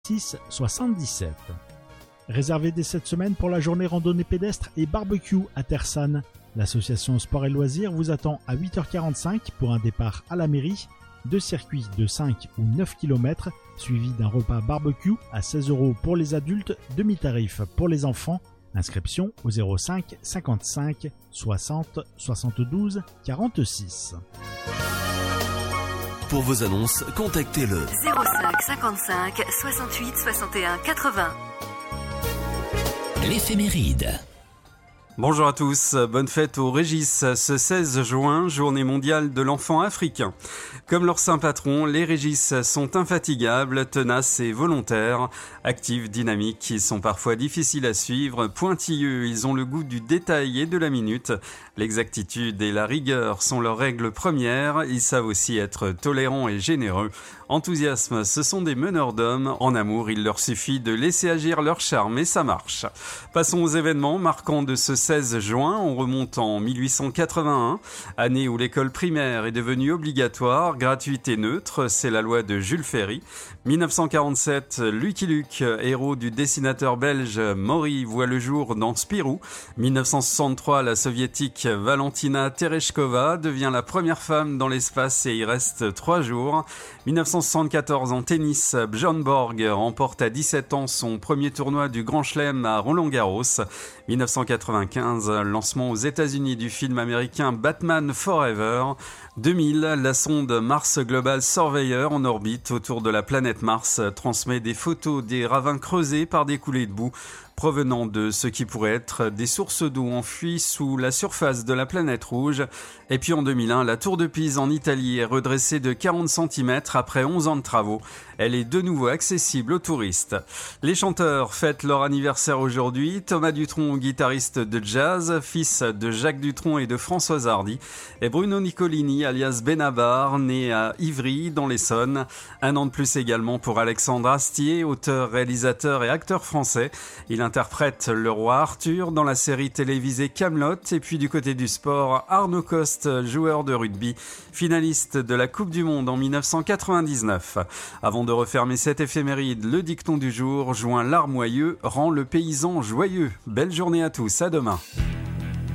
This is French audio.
77. Réservé dès cette semaine pour la journée randonnée pédestre et barbecue à Tersanne. L'association Sport et Loisirs vous attend à 8h45 pour un départ à la mairie, 2 circuits de 5 ou 9 km, suivi d'un repas barbecue à 16 € pour les adultes, demi-tarif pour les enfants. Inscription au 05 55 60 72 46. Pour vos annonces, contactez le 05 55 68 61 80. L'éphéméride. Bonjour à tous, bonne fête au Régis, ce 16 juin, journée mondiale de l'enfant africain. Comme leur saint patron, les Régis sont infatigables, tenaces et volontaires, actifs, dynamiques, ils sont parfois difficiles à suivre, pointilleux, ils ont le goût du détail et de la minute. L'exactitude et la rigueur sont leurs règles premières, ils savent aussi être tolérants et généreux. Enthousiasme, ce sont des meneurs d'hommes, en amour, il leur suffit de laisser agir leur charme et ça marche. Passons aux événements marquants de ce 16 juin, on remonte en 1881, année où l'école primaire est devenue obligatoire, gratuite et neutre, c'est la loi de Jules Ferry. 1947, Lucky Luke, héros du dessinateur belge Maury, voit le jour dans Spirou. 1963, la soviétique Valentina Tereshkova devient la première femme dans l'espace et y reste 3 jours. 1974, en tennis, Björn Borg remporte à 17 ans son premier tournoi du Grand Chelem à Roland-Garros. 1995, lancement aux États-Unis du film américain Batman Forever. 2000, la sonde Mars Global Surveyor en orbite autour de la planète Mars transmet des photos des ravins creusés par des coulées de boue provenant de ce qui pourrait être des sources d'eau enfouies sous la surface de la planète rouge. Et puis en 2001, la tour de Pise en Italie est redressée de 40 cm après 11 ans de travaux. Elle est de nouveau accessible aux touristes. Les chanteurs fêtent leur anniversaire aujourd'hui. Thomas Dutronc, guitariste de jazz, fils de Jacques Dutronc et de Françoise Hardy. Et Bruno Nicolini, alias Benabar, né à Ivry, dans l'Essonne. 1 an de plus également pour Alexandre Astier, auteur, réalisateur et acteur français. Il interprète le roi Arthur dans la série télévisée Kaamelott. Et puis du côté du sport, Arnaud Coste, joueur de rugby, finaliste de la Coupe du Monde en 1999. Avant de refermer cette éphéméride, le dicton du jour: joint l'armoyeux rend le paysan joyeux. Belle journée à tous, à demain.